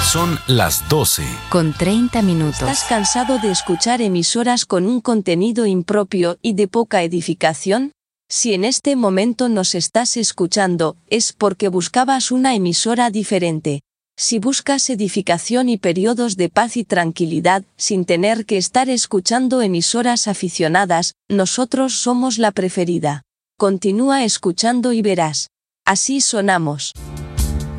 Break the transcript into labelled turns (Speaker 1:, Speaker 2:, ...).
Speaker 1: Son las 12.
Speaker 2: Con 30 minutos.
Speaker 3: ¿Estás cansado de escuchar emisoras con un contenido impropio y de poca edificación? Si en este momento nos estás escuchando, es porque buscabas una emisora diferente. Si buscas edificación y periodos de paz y tranquilidad, sin tener que estar escuchando emisoras aficionadas, nosotros somos la preferida. Continúa escuchando y verás. Así sonamos.